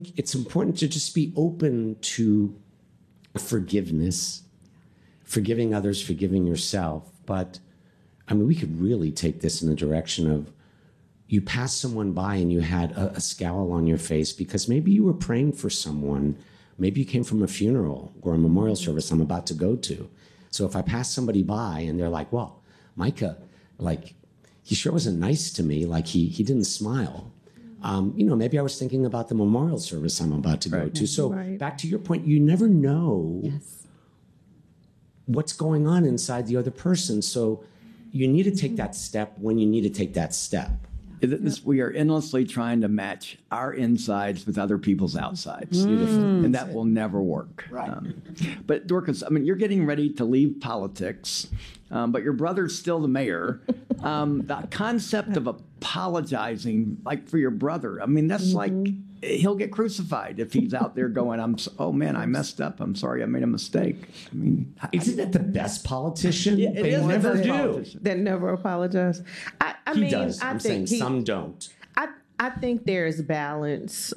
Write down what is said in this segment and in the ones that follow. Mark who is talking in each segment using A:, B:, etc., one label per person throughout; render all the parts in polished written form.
A: it's important to just be open to forgiveness, forgiving others, forgiving yourself. But I mean, we could really take this in the direction of you passed someone by and you had a scowl on your face because maybe you were praying for someone. Maybe you came from a funeral or a memorial service I'm about to go to. So if I pass somebody by and they're like, well, Micah, like, he sure wasn't nice to me. Like, he didn't smile. Maybe I was thinking about the memorial service I'm about to go to. So back to your point, you never know what's going on inside the other person. So you need to take that step when you need to take that step.
B: We are endlessly trying to match our insides with other people's outsides. And that will never work.
A: Right.
B: But Dorcas, I mean, you're getting ready to leave politics, but your brother's still the mayor. The concept of apologizing, like for your brother, I mean, that's like, he'll get crucified if he's out there going, oh man, I messed up. I'm sorry, I made a mistake. I mean,
A: isn't that the best politician?
B: Yeah,
A: they never do.
B: Politician.
C: That never apologize.
A: He does. I'm saying some don't.
C: I think there is balance.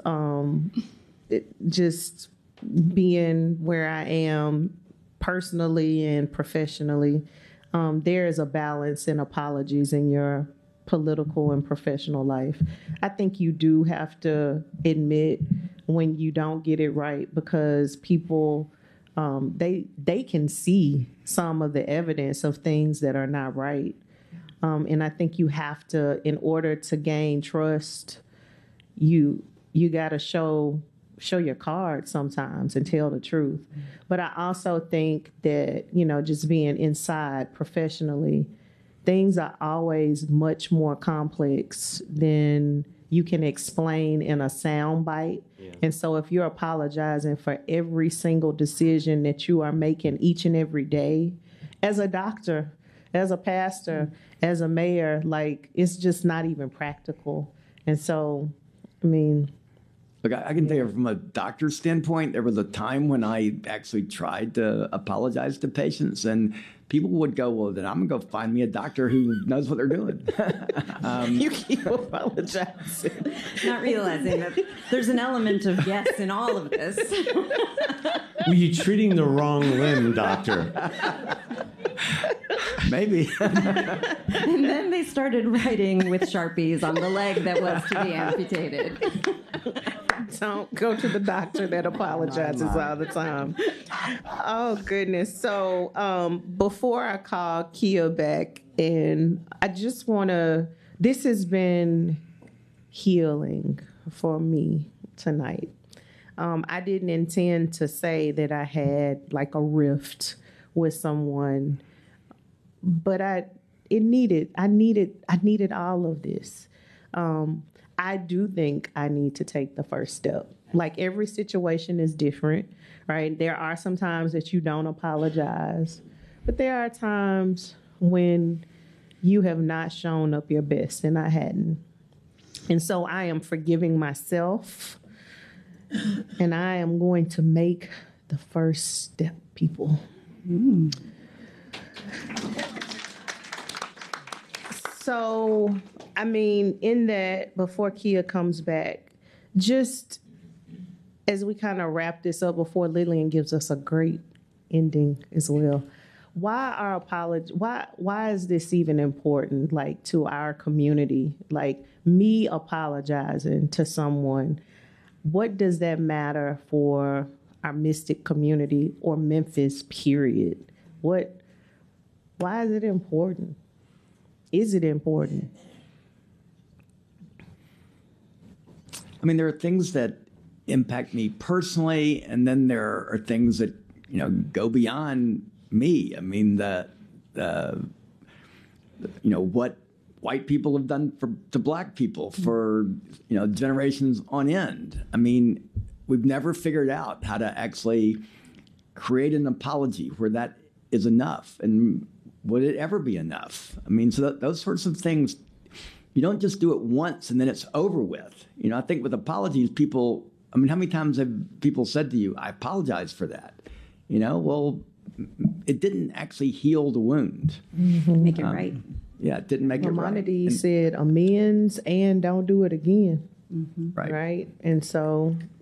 C: Just being where I am personally and professionally, there is a balance in apologies in your political and professional life. I think you do have to admit when you don't get it right, because people, they can see some of the evidence of things that are not right. And I think you have to, in order to gain trust, you got to show your cards sometimes and tell the truth. But I also think that, just being inside professionally, things are always much more complex than you can explain in a sound bite. Yeah. And so if you're apologizing for every single decision that you are making each and every day, as a doctor, as a pastor, as a mayor, like, it's just not even practical. And so, I mean...
B: Look, I can tell you from a doctor's standpoint, there was a time when I actually tried to apologize to patients, and people would go, well, then I'm going to go find me a doctor who knows what they're doing.
C: You keep apologizing.
D: Not realizing that there's an element of yes in all of this.
A: Were you treating the wrong limb, doctor?
B: Maybe.
D: And then they started writing with Sharpies on the leg that was to be amputated.
C: Don't go to the doctor that apologizes all the time. Oh, goodness. So before I call Kia back, and I just want to, this has been healing for me tonight. I didn't intend to say that I had like a rift with someone, but I needed all of this. I do think I need to take the first step. Like, every situation is different, right? There are some times that you don't apologize, but there are times when you have not shown up your best, and I hadn't. And so I am forgiving myself, and I am going to make the first step, people. So, I mean, in that, before Kia comes back, just as we kind of wrap this up before Lillian gives us a great ending as well, why is this even important, like, to our community? Like, me apologizing to someone, what does that matter for our Mystic community or Memphis, period? Why is it important? Is it important?
B: I mean, there are things that impact me personally, and then there are things that, go beyond me. I mean, what white people have done to black people for, generations on end. I mean, we've never figured out how to actually create an apology where that is enough. And would it ever be enough? I mean, so those sorts of things, you don't just do it once and then it's over with. I think with apologies, people, I mean, how many times have people said to you, I apologize for that? Well, it didn't actually heal the wound.
D: Make it right.
B: Yeah, it didn't make it right.
C: Maimonides said amends and don't do it again.
B: Right.
C: Right? And so